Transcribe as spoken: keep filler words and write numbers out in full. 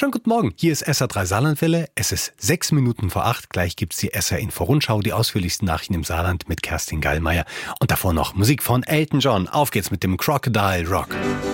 Schönen guten Morgen, hier ist S R drei Saarlandwelle. Es ist sechs Minuten vor acht. Gleich gibt's die S R-Info-Rundschau, die ausführlichsten Nachrichten im Saarland mit Kerstin Gallmeier. Und davor noch Musik von Elton John. Auf geht's mit dem Crocodile Rock.